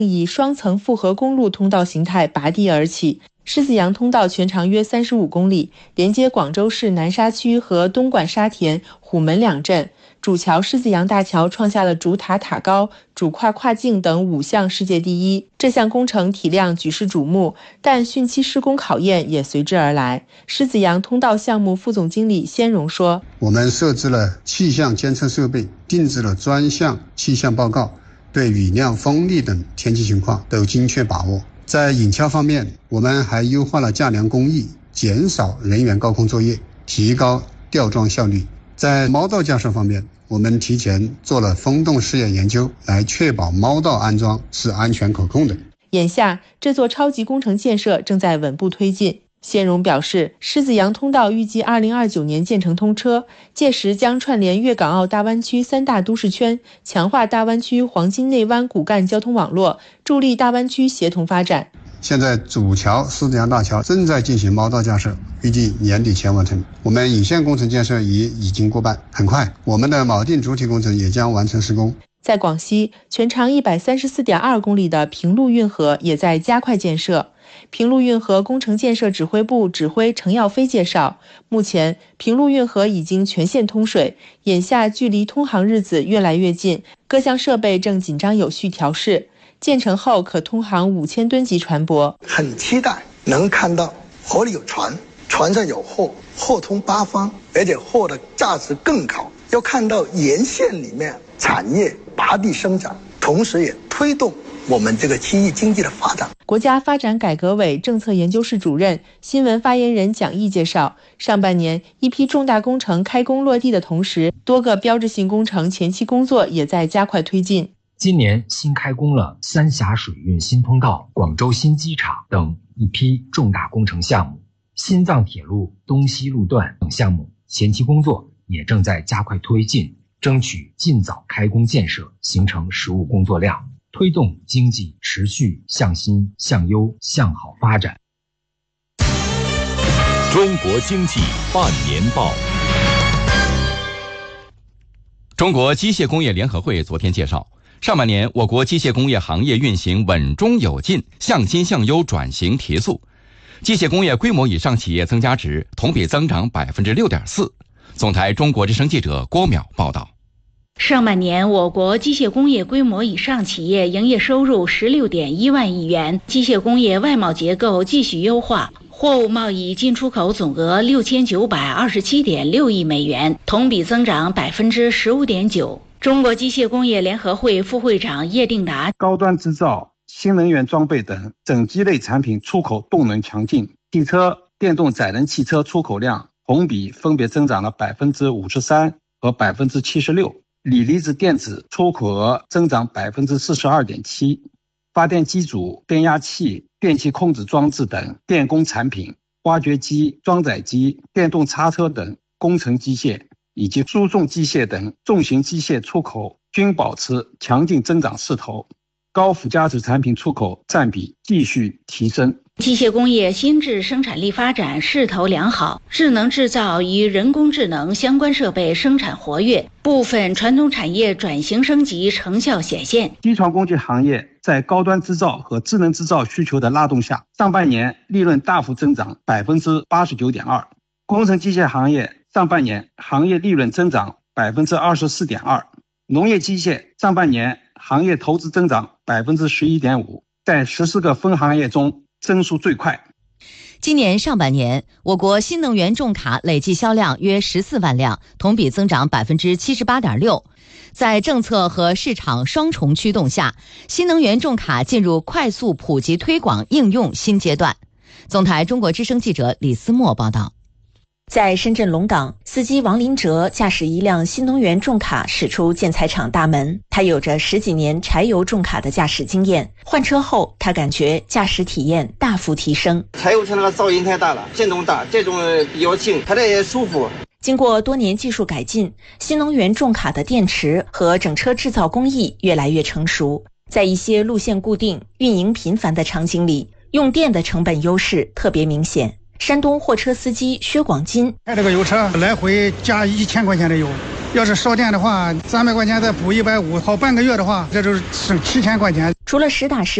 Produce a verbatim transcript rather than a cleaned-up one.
以双层复合公路通道形态拔地而起。狮子洋通道全长约三十五公里，连接广州市南沙区和东莞沙田、虎门两镇。主桥狮子洋大桥创下了主塔塔高、主跨跨境等五项世界第一。这项工程体量举世瞩目，但汛期施工考验也随之而来。狮子洋通道项目副总经理先荣说：“ 我们设置了气象监测设备，定制了专项气象报告，对雨量、风力等天气情况都精确把握。在引桥方面，我们还优化了架梁工艺，减少人员高空作业，提高吊装效率。在猫道架设方面，我们提前做了风洞试验研究，来确保猫道安装是安全可控的。” 眼下，这座超级工程建设正在稳步推进。先荣表示，狮子洋通道预计二零二九年建成通车，届时将串联粤港澳大湾区三大都市圈，强化大湾区黄金内湾骨干交通网络，助力大湾区协同发展。 现在主桥狮子洋大桥正在进行猫道架设，预计年底前完成。我们引线工程建设也已经过半，很快我们的锚定主体工程也将完成施工。 在广西，全长 一百三十四点二公里的平陆运河也在加快建设。平陆运河工程建设指挥部指挥程耀飞介绍，目前平陆运河已经全线通水，眼下距离通航日子越来越近，各项设备正紧张有序调试。建成后可通航五千吨级船舶。 很期待能看到河里有船，船上有货，货通八方，而且货的价值更高。要看到沿线里面产业拔地生长，同时也推动我们这个区域经济的发展。 国家发展改革委政策研究室主任、新闻发言人蒋毅介绍，上半年一批重大工程开工落地的同时，多个标志性工程前期工作也在加快推进。 今年新开工了三峡水运新通道、广州新机场等一批重大工程项目，新藏铁路东西路段等项目前期工作也正在加快推进，争取尽早开工建设，形成实务工作量，推动经济持续向新、向优、向好发展。 中国经济半年报。中国机械工业联合会昨天介绍，上半年我国机械工业行业运行稳中有进，向新向优转型提速，机械工业规模以上企业增加值同比增长 百分之六点四。 总台中国之声记者郭淼报道。 上半年我国机械工业规模以上企业营业收入 十六点一万亿元，机械工业外贸结构继续优化，货物贸易进出口总额 六千九百二十七点六亿美元，同比增长 百分之十五点九。 中国机械工业联合会副会长叶定达： 高端制造、新能源装备等整机类产品出口动能强劲，汽车、电动载能汽车出口量同比分别增长了 百分之五十三 和 百分之七十六， 锂离子电子出口额增长 百分之四十二点七， 发电机组、电压器、电气控制装置等电工产品、挖掘机、装载机、电动叉车等工程机械以及输送机械等重型机械出口均保持强劲增长势头，高附加值产品出口占比继续提升。 机械工业新质生产力发展势头良好，智能制造与人工智能相关设备生产活跃，部分传统产业转型升级成效显现。 机床工具行业在高端制造和智能制造需求的拉动下，上半年利润大幅增长 百分之八十九点二。 工程机械行业上半年行业利润增长 百分之二十四点二， 农业机械上半年行业投资增长 百分之十一点五， 在十四个分行业中增速最快。 今年上半年，我国新能源重卡累计销量约十四万辆，同比增长 百分之七十八点六。 在政策和市场双重驱动下，新能源重卡进入快速普及推广应用新阶段。总台中国之声记者李思墨报道。 在深圳龙岗，司机王林哲驾驶一辆新能源重卡驶出建材厂大门。他有着十几年柴油重卡的驾驶经验，换车后他感觉驾驶体验大幅提升。 柴油车那个噪音太大了，震动大，这种比较轻，开着也舒服。 经过多年技术改进，新能源重卡的电池和整车制造工艺越来越成熟，在一些路线固定、运营频繁的场景里，用电的成本优势特别明显。 山东货车司机薛广金， 开这个油车来回加一千块钱的油，要是烧电的话，三百块钱再补一百五，好半个月的话，这就是省七千块钱。 除了实打实